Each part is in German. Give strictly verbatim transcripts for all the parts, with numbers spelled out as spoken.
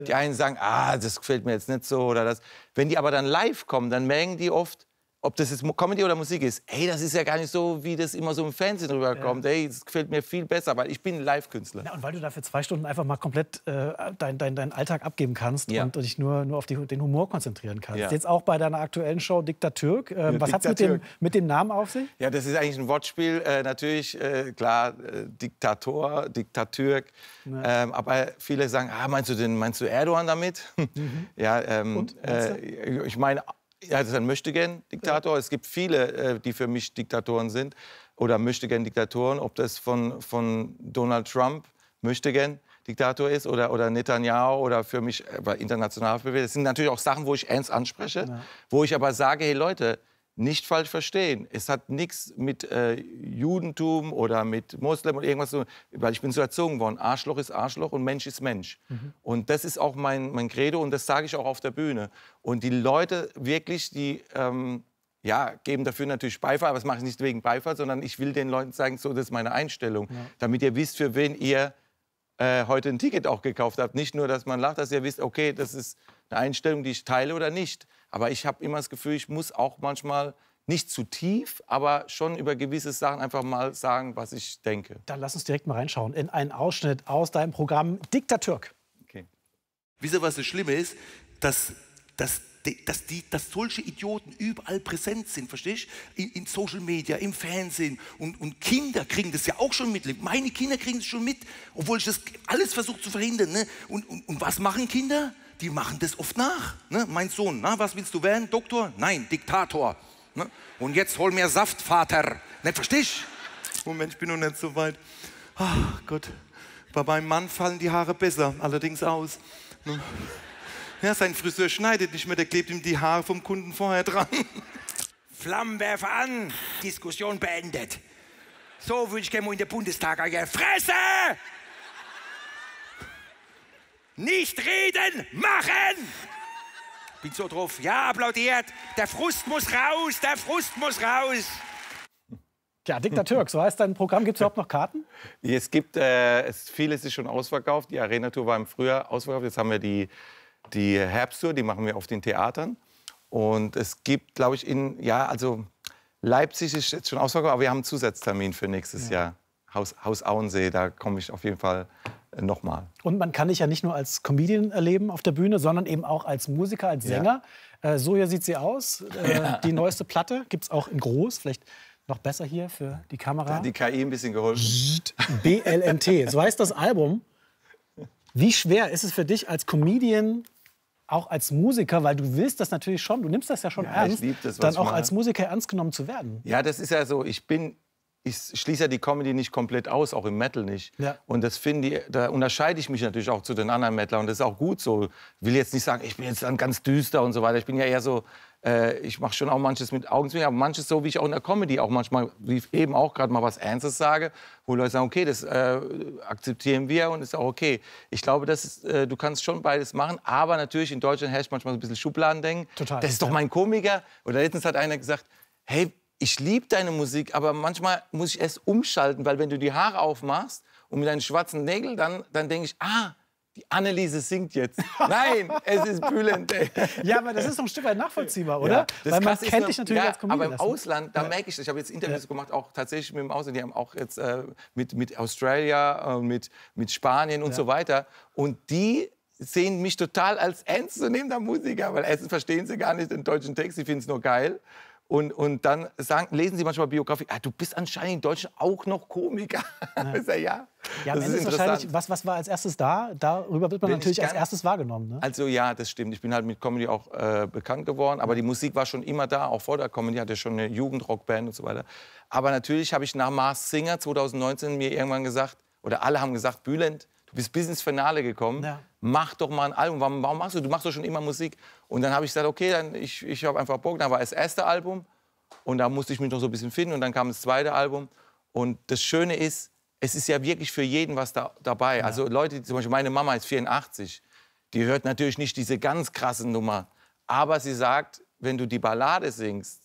Die einen sagen, ah, das gefällt mir jetzt nicht so oder das. Wenn die aber dann live kommen, dann merken die oft, ob das jetzt Comedy oder Musik ist, hey, das ist ja gar nicht so, wie das immer so im Fernsehen rüberkommt. Ja. Hey, das gefällt mir viel besser, weil ich bin ein Live-Künstler. Ja, und weil du dafür zwei Stunden einfach mal komplett äh, deinen dein, dein Alltag abgeben kannst ja. und dich nur, nur auf die, den Humor konzentrieren kannst. Ja. Jetzt auch bei deiner aktuellen Show Diktatürk. Äh, ja, was hat es mit dem, mit dem Namen auf sich? Ja, das ist eigentlich ein Wortspiel. Äh, natürlich, äh, klar, äh, Diktator, Diktatürk. Ja. Ähm, aber viele sagen, ah, meinst du, den, meinst du Erdogan damit? Mhm. Ja, ähm, und, äh, ich meine... Ja, das ist ein Möchtegern-Diktator. Ja. Es gibt viele, äh, die für mich Diktatoren sind oder Möchtegern-Diktatoren. Ob das von, von Donald Trump Möchtegern-Diktator ist oder, oder Netanyahu oder für mich äh, international bewegt. Das sind natürlich auch Sachen, wo ich ernst anspreche, ja. wo ich aber sage, hey Leute, nicht falsch verstehen. Es hat nichts mit äh, Judentum oder mit Moslem oder irgendwas zu tun, weil ich bin so erzogen worden. Arschloch ist Arschloch und Mensch ist Mensch. Mhm. Und das ist auch mein, mein Credo und das sage ich auch auf der Bühne. Und die Leute wirklich, die ähm, ja, geben dafür natürlich Beifall, aber das mache ich nicht wegen Beifall, sondern ich will den Leuten sagen, so, das ist meine Einstellung, ja. damit ihr wisst, für wen ihr äh, heute ein Ticket auch gekauft habt. Nicht nur, dass man lacht, dass ihr wisst, okay, das ist eine Einstellung, die ich teile oder nicht. Aber ich habe immer das Gefühl, ich muss auch manchmal nicht zu tief, aber schon über gewisse Sachen einfach mal sagen, was ich denke. Dann lass uns direkt mal reinschauen in einen Ausschnitt aus deinem Programm Diktatürk. Okay. Wisst ihr, was das Schlimme ist? Dass, dass, dass, die, dass solche Idioten überall präsent sind, verstehst du? In, in Social Media, im Fernsehen. Und, und Kinder kriegen das ja auch schon mit. Meine Kinder kriegen es schon mit, obwohl ich das alles versuche zu verhindern. Ne? Und, und, und was machen Kinder? Die machen das oft nach. Ne? Mein Sohn, na, was willst du werden? Doktor? Nein, Diktator. Ne? Und jetzt hol mir Saft, Vater. Ne, verstehst du? Moment, ich bin noch nicht so weit. Ach Gott, bei meinem Mann fallen die Haare besser, allerdings aus. Ne? Ja, sein Friseur schneidet nicht mehr, der klebt ihm die Haare vom Kunden vorher dran. Flammenwerfer an, Diskussion beendet. So würde ich gerne mal in der Bundestag agieren. Fresse! Nicht reden, machen! Bin so drauf. Ja, applaudiert. Der Frust muss raus, der Frust muss raus. Ja, Diktatürk, so heißt dein Programm. Gibt es überhaupt noch Karten? Es gibt, äh, es, vieles ist schon ausverkauft. Die Arena-Tour war im Frühjahr ausverkauft. Jetzt haben wir die, die Herbsttour, die machen wir auf den Theatern. Und es gibt, glaube ich, in, ja, also Leipzig ist jetzt schon ausverkauft, aber wir haben einen Zusatztermin für nächstes ja. Jahr. Haus, Haus Auensee, da komme ich auf jeden Fall äh, noch mal. Und man kann dich ja nicht nur als Comedian erleben auf der Bühne, sondern eben auch als Musiker, als Sänger. Ja. Äh, so hier sieht sie aus. Äh, ja. Die neueste Platte gibt es auch in groß, vielleicht noch besser hier für die Kamera. Da hat die K I ein bisschen geholfen. B L M T, so heißt das Album. Wie schwer ist es für dich als Comedian, auch als Musiker, weil du willst das natürlich schon, du nimmst das ja schon ja, ernst, ich lieb das, dann auch als Musiker ernst genommen zu werden? Ja, das ist ja so, ich bin... Ich schließe ja die Comedy nicht komplett aus, auch im Metal nicht. Ja. Und das finde ich, da unterscheide ich mich natürlich auch zu den anderen Metalern. Und das ist auch gut so. Ich will jetzt nicht sagen, ich bin jetzt dann ganz düster und so weiter. Ich bin ja eher so, äh, ich mache schon auch manches mit Augenzwinkern, aber manches so, wie ich auch in der Comedy auch manchmal, wie eben auch gerade mal was Ernstes sage, wo Leute sagen, okay, das äh, akzeptieren wir und ist auch okay. Ich glaube, das ist, äh, du kannst schon beides machen, aber natürlich in Deutschland herrscht manchmal so ein bisschen Schubladendenken. Total. Das ist doch mein Komiker. Oder letztens hat einer gesagt, hey, ich liebe deine Musik, aber manchmal muss ich erst umschalten, weil wenn du die Haare aufmachst und mit deinen schwarzen Nägeln, dann, dann denke ich, ah, die Anneliese singt jetzt. Nein, es ist Bülent. Ja, aber das ist doch ein Stück weit nachvollziehbar, oder? Ja, weil man kennt dich natürlich ja, als Comedian. Aber im Ausland, da ja. merke ich das. Ich habe jetzt Interviews ja. gemacht, auch tatsächlich mit dem Ausland. Die haben auch jetzt äh, mit, mit Australia, äh, mit, mit Spanien und ja. so weiter. Und die sehen mich total als ernstzunehmender Musiker, weil erstens verstehen sie gar nicht den deutschen Text, sie finden es nur geil. Und, und dann sagen, lesen Sie manchmal Biografie, ah, du bist anscheinend in Deutschland auch noch Komiker. Ja, ja. ja das ist wahrscheinlich, was, was war als erstes da? Darüber wird man Wenn natürlich als erstes wahrgenommen. Ne? Also ja, das stimmt. Ich bin halt mit Comedy auch äh, bekannt geworden. Aber die Musik war schon immer da, auch vor der Comedy. Ich hatte schon eine Jugendrockband und so weiter. Aber natürlich habe ich nach Mars Singer zwanzig neunzehn mir irgendwann gesagt, oder alle haben gesagt, Bülent, du bist bis ins Finale gekommen, ja. mach doch mal ein Album. Warum, warum machst du? Du machst doch schon immer Musik. Und dann habe ich gesagt, okay, dann ich, ich habe einfach Bock. Dann war das erste Album und da musste ich mich noch so ein bisschen finden. Und dann kam das zweite Album. Und das Schöne ist, es ist ja wirklich für jeden was da, dabei. Ja. Also Leute, die, zum Beispiel meine Mama ist vierundachtzig, die hört natürlich nicht diese ganz krassen Nummer. Aber sie sagt, wenn du die Ballade singst,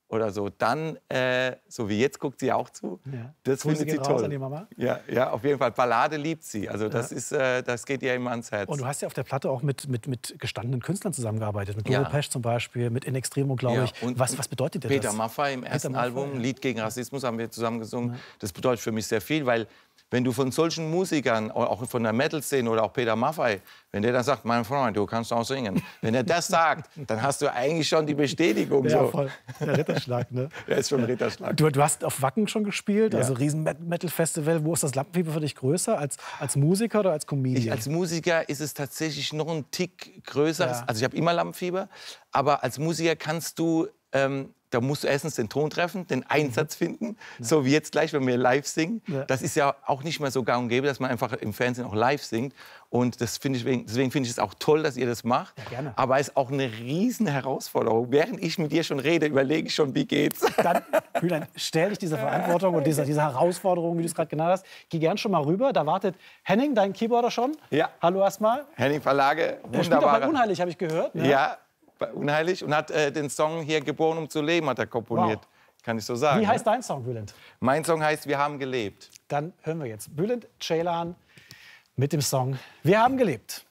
oder so, dann, äh, so wie jetzt, guckt sie auch zu. Ja. Das Grüße findet sie gehen raus toll. an die Mama. Ja, ja, auf jeden Fall. Ballade liebt sie. Also das, Ja. ist, äh, das geht ihr immer ans Herz. Und du hast ja auf der Platte auch mit, mit, mit gestandenen Künstlern zusammengearbeitet. Mit Ja. Doro Pesch zum Beispiel, mit In Extremo, glaube Ja, ich. und- Was, was bedeutet dir Peter das? Maffay im ersten Maffay, Album, ja. Lied gegen Rassismus, haben wir zusammen gesungen. Das bedeutet für mich sehr viel, weil wenn du von solchen Musikern, auch von der Metal-Szene oder auch Peter Maffay, wenn der dann sagt, mein Freund, du kannst auch singen. Wenn er das sagt, dann hast du eigentlich schon die Bestätigung. Ja, so. voll. Der Ritterschlag, ne? Der ist schon ein Ritterschlag. Du, du hast auf Wacken schon gespielt, Ja. also riesen Metal-Festival. Wo ist das Lampenfieber für dich größer? Als, als Musiker oder als Comedian? Ich, als Musiker ist es tatsächlich noch ein Tick größer. Ja. Also ich habe immer Lampenfieber, aber als Musiker kannst du, ähm, da musst du erstens den Ton treffen, den Einsatz finden, so wie jetzt gleich, wenn wir live singen. Ja. Das ist ja auch nicht mehr so gang und gäbe, dass man einfach im Fernsehen auch live singt. Und das finde ich, deswegen finde ich es auch toll, dass ihr das macht. Ja, gerne. Aber es ist auch eine riesen Herausforderung. Während ich mit dir schon rede, überlege ich schon, wie geht's. Dann, Bülent, stell dich dieser Verantwortung und dieser, dieser Herausforderung, wie du es gerade genannt hast. Geh gern schon mal rüber. Da wartet Henning, dein Keyboarder schon. Ja. Hallo erstmal. Henning Verlage, Er spielt auch bei wunderbar. Unheilig, habe ich gehört. Ne? Ja, bei Unheilig. Und hat äh, den Song hier Geboren, um zu leben, hat er komponiert. Wow. Kann ich so sagen. Wie heißt ne? dein Song, Bülent? Mein Song heißt Wir haben gelebt. Dann hören wir jetzt Bülent Ceylan mit dem Song Wir haben gelebt.